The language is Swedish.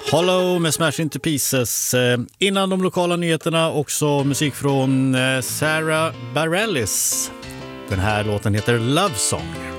Hollow med Smash Into Pieces. Innan de lokala nyheterna också musik från Sarah Bareilles. Den här låten heter Love Song.